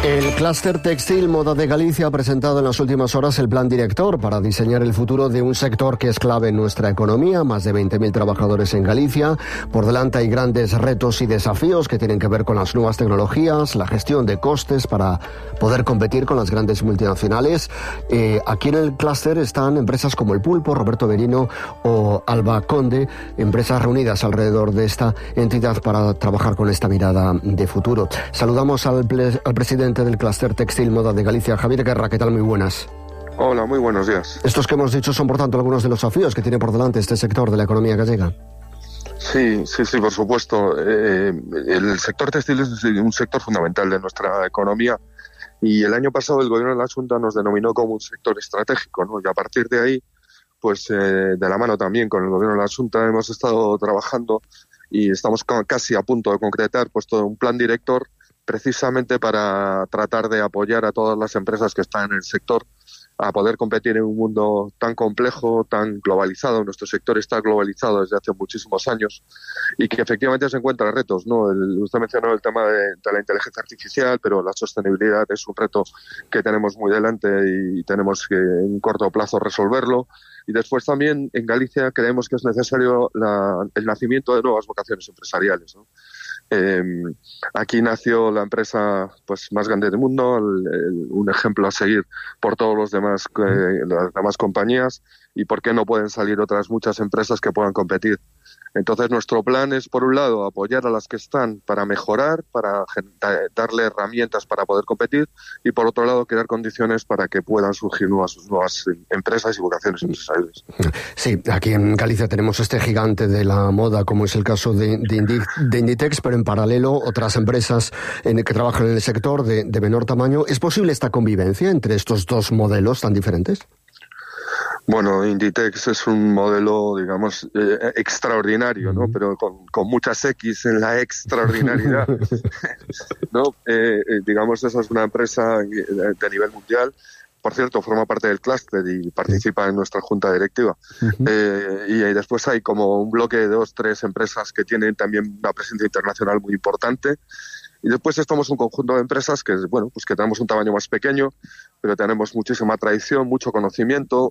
El clúster textil moda de Galicia ha presentado en las últimas horas el plan director para diseñar el futuro de un sector que es clave en nuestra economía. Más de 20.000 trabajadores en Galicia. Por delante hay grandes retos y desafíos que tienen que ver con las nuevas tecnologías, la gestión de costes para poder competir con las grandes multinacionales. Aquí en el clúster están empresas como El Pulpo, Roberto Merino o Alba Conde, empresas reunidas alrededor de esta entidad para trabajar con esta mirada de futuro. Saludamos al presidente del clúster textil moda de Galicia, Javier Guerra. ¿Qué tal? Muy buenas. Hola, muy buenos días. Estos que hemos dicho son, por tanto, algunos de los desafíos que tiene por delante este sector de la economía gallega. Sí, por supuesto. El sector textil es un sector fundamental de nuestra economía y el año pasado el Gobierno de la Xunta nos denominó como un sector estratégico, ¿no? Y a partir de ahí, pues de la mano también con el Gobierno de la Xunta hemos estado trabajando y estamos casi a punto de concretar pues todo un plan director precisamente para tratar de apoyar a todas las empresas que están en el sector a poder competir en un mundo tan complejo, tan globalizado. Nuestro sector está globalizado desde hace muchísimos años y que efectivamente se encuentra retos, ¿no? Usted mencionó el tema de la inteligencia artificial, pero la sostenibilidad es un reto que tenemos muy delante y tenemos que en corto plazo resolverlo. Y después también en Galicia creemos que es necesario el nacimiento de nuevas vocaciones empresariales, ¿no? Aquí nació la empresa pues más grande del mundo, un ejemplo a seguir por todos los demás las demás compañías, y por qué no pueden salir otras muchas empresas que puedan competir. Entonces nuestro plan es, por un lado, apoyar a las que están para mejorar, para darle herramientas para poder competir, y por otro lado crear condiciones para que puedan surgir nuevas empresas y vocaciones empresariales. Sí, aquí en Galicia tenemos este gigante de la moda, como es el caso de Inditex, pero en paralelo otras empresas que trabajan en el sector de menor tamaño. ¿Es posible esta convivencia entre estos dos modelos tan diferentes? Bueno, Inditex es un modelo, digamos, extraordinario, ¿no? Pero con muchas X en la extraordinariedad, ¿no? Digamos, esa es una empresa de nivel mundial. Por cierto, forma parte del clúster y participa en nuestra junta directiva. Y después hay como un bloque de 2-3 empresas que tienen también una presencia internacional muy importante. Y después estamos un conjunto de empresas que, bueno, pues que tenemos un tamaño más pequeño, pero tenemos muchísima tradición, mucho conocimiento,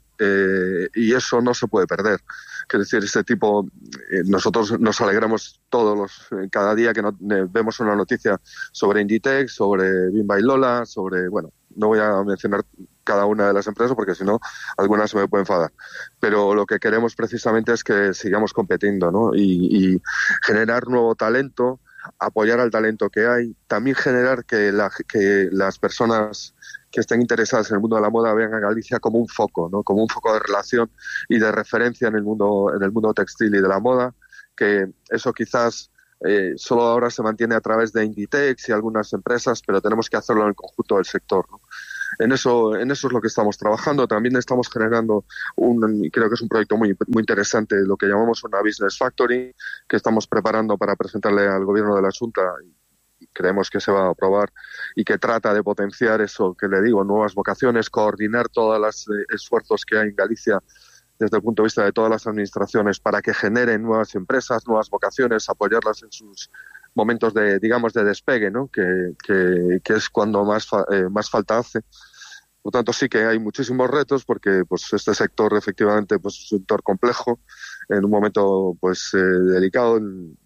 y eso no se puede perder. Es decir, este tipo, nosotros nos alegramos cada día que vemos una noticia sobre Inditex, sobre Bimba y Lola, bueno, no voy a mencionar cada una de las empresas porque si no, algunas se me pueden enfadar. Pero lo que queremos precisamente es que sigamos competiendo, ¿no? Y generar nuevo talento, apoyar al talento que hay, también generar que las personas que estén interesadas en el mundo de la moda vean a Galicia como un foco, ¿no? Como un foco de relación y de referencia en el mundo textil y de la moda, que eso quizás solo ahora se mantiene a través de Inditex y algunas empresas, pero tenemos que hacerlo en el conjunto del sector, ¿no? En eso es lo que estamos trabajando. También estamos generando creo que es un proyecto muy, muy interesante, lo que llamamos una Business Factory, que estamos preparando para presentarle al Gobierno de la Xunta y creemos que se va a aprobar, y que trata de potenciar eso que le digo, nuevas vocaciones, coordinar todos los esfuerzos que hay en Galicia desde el punto de vista de todas las administraciones para que generen nuevas empresas, nuevas vocaciones, apoyarlas en sus momentos de despegue, ¿no? Que es cuando más falta hace. Por tanto, sí que hay muchísimos retos porque pues este sector efectivamente pues es un sector complejo en un momento pues delicado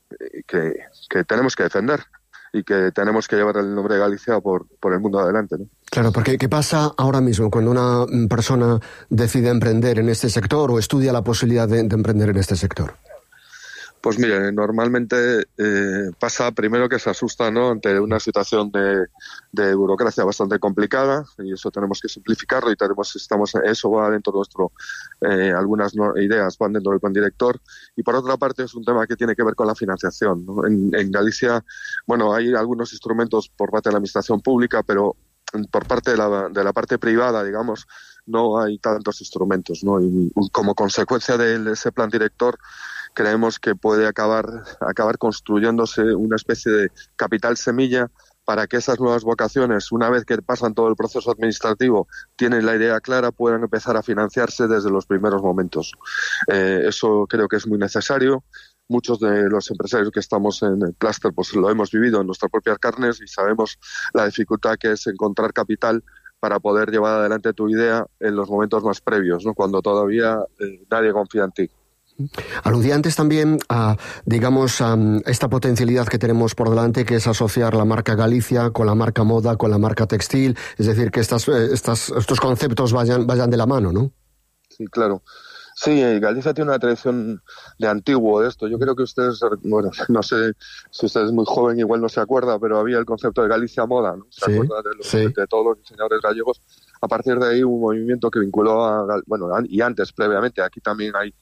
que tenemos que defender y que tenemos que llevar el nombre de Galicia por el mundo adelante, ¿no? Claro, porque ¿qué pasa ahora mismo cuando una persona decide emprender en este sector o estudia la posibilidad de emprender en este sector? Pues mire, normalmente pasa primero que se asusta, ¿no?, ante una situación de burocracia bastante complicada, y eso tenemos que simplificarlo, y eso va dentro de nuestro, algunas ideas van dentro del plan director, y por otra parte es un tema que tiene que ver con la financiación, ¿no? En Galicia, bueno, hay algunos instrumentos por parte de la administración pública, pero por parte de la parte privada, digamos, no hay tantos instrumentos, ¿no? Y como consecuencia de ese plan director, creemos que puede acabar construyéndose una especie de capital semilla para que esas nuevas vocaciones, una vez que pasan todo el proceso administrativo, tienen la idea clara, puedan empezar a financiarse desde los primeros momentos. Eso creo que es muy necesario. muchos de los empresarios que estamos en el clúster pues lo hemos vivido en nuestras propias carnes y sabemos la dificultad que es encontrar capital para poder llevar adelante tu idea en los momentos más previos, ¿no? Cuando todavía nadie confía en ti. Aludía antes también a, digamos, a esta potencialidad que tenemos por delante, que es asociar la marca Galicia con la marca moda, con la marca textil, es decir, que estos conceptos vayan de la mano, ¿no? Sí, claro. Sí, Galicia tiene una tradición de antiguo de esto. Yo creo que ustedes, bueno, no sé si usted es muy joven, igual no se acuerda, pero había el concepto de Galicia Moda, ¿no? ¿Se acuerda de todos los diseñadores gallegos? A partir de ahí hubo un movimiento que vinculó y antes, previamente, aquí también hay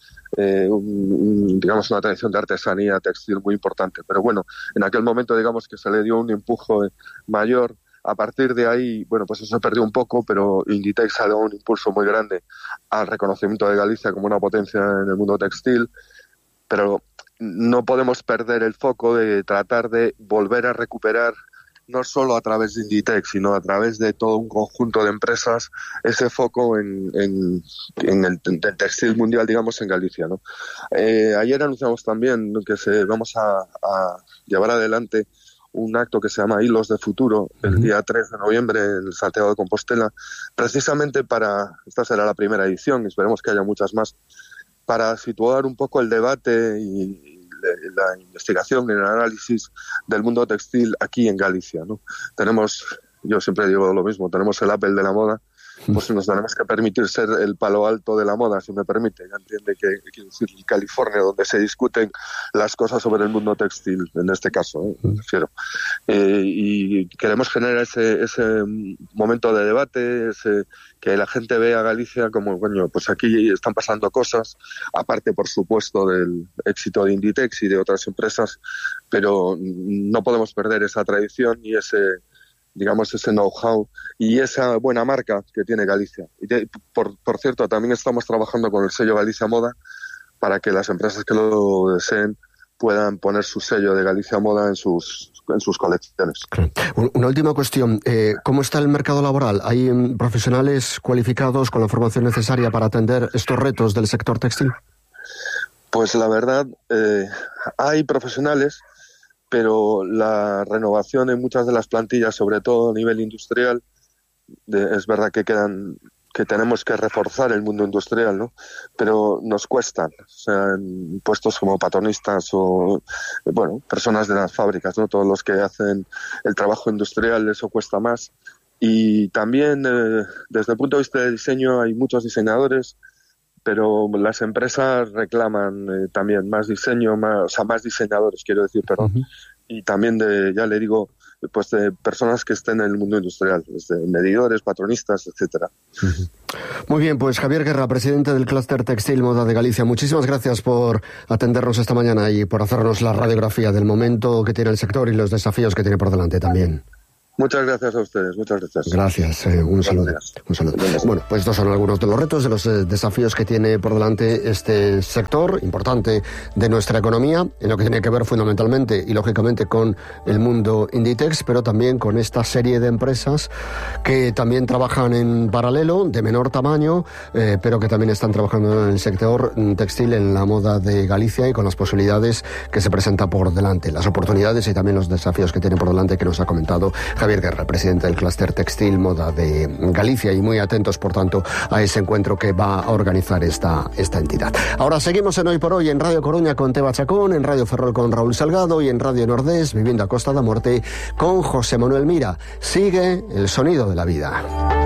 digamos una tradición de artesanía textil muy importante. Pero bueno, en aquel momento digamos que se le dio un empuje mayor. A partir de ahí, bueno, pues eso se perdió un poco, pero Inditex ha dado un impulso muy grande al reconocimiento de Galicia como una potencia en el mundo textil, pero no podemos perder el foco de tratar de volver a recuperar, no solo a través de Inditex, sino a través de todo un conjunto de empresas, ese foco en el textil mundial, digamos, en Galicia, ¿no? Ayer anunciamos también que vamos a llevar adelante un acto que se llama Hilos de Futuro, el día 3 de noviembre en Santiago de Compostela, precisamente esta será la primera edición, esperemos que haya muchas más, para situar un poco el debate y la investigación y el análisis del mundo textil aquí en Galicia, ¿no? Yo siempre digo lo mismo, tenemos el Apple de la moda, pues nos tenemos que permitir ser el palo alto de la moda, si me permite. Ya entiende que quiero decir California, donde se discuten las cosas sobre el mundo textil, en este caso, me refiero. Y queremos generar ese momento de debate, que la gente vea a Galicia como, bueno, pues aquí están pasando cosas, aparte, por supuesto, del éxito de Inditex y de otras empresas, pero no podemos perder esa tradición y ese know-how y esa buena marca que tiene Galicia. Y por cierto, también estamos trabajando con el sello Galicia Moda para que las empresas que lo deseen puedan poner su sello de Galicia Moda en sus colecciones. Una última cuestión. ¿Cómo está el mercado laboral? ¿Hay profesionales cualificados con la formación necesaria para atender estos retos del sector textil? Pues la verdad, hay profesionales, pero la renovación en muchas de las plantillas, sobre todo a nivel industrial, es verdad que tenemos que reforzar el mundo industrial, ¿no? Pero nos cuestan, o sea, en puestos como patronistas o, bueno, personas de las fábricas, ¿no? Todos los que hacen el trabajo industrial, eso cuesta más. Y también, desde el punto de vista de diseño, hay muchos diseñadores, pero las empresas reclaman también más diseño, más diseñadores, quiero decir, perdón. Y también ya le digo, pues de personas que estén en el mundo industrial, desde medidores, patronistas, etcétera. Muy bien, pues Javier Guerra, presidente del Clúster Textil Moda de Galicia, muchísimas gracias por atendernos esta mañana y por hacernos la radiografía del momento que tiene el sector y los desafíos que tiene por delante también. Muchas gracias a ustedes, muchas gracias. Gracias, un saludo. Un saludo. Bueno, pues estos son algunos de los retos, de los desafíos que tiene por delante este sector importante de nuestra economía, en lo que tiene que ver fundamentalmente y lógicamente con el mundo Inditex, pero también con esta serie de empresas que también trabajan en paralelo, de menor tamaño, pero que también están trabajando en el sector textil, en la moda de Galicia y con las posibilidades que se presenta por delante, las oportunidades y también los desafíos que tiene por delante que nos ha comentado Javier Guerra, presidente del Clúster Textil Moda de Galicia, y muy atentos, por tanto, a ese encuentro que va a organizar esta entidad. Ahora seguimos en Hoy por Hoy en Radio Coruña con Teba Chacón, en Radio Ferrol con Raúl Salgado y en Radio Nordés, Viviendo a Costa da Morte, con José Manuel Mira. Sigue el sonido de la vida.